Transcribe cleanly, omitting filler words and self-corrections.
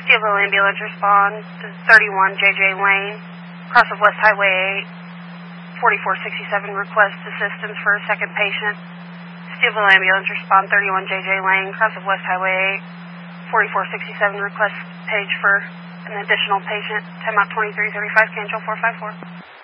Steelville ambulance respond to 31 JJ Lane, cross of West Highway 8, 4467, request assistance for a second patient. Steelville ambulance respond 31 JJ Lane, cross of West Highway 8, 4467, request page for an additional patient. Time out 2335, cancel 454.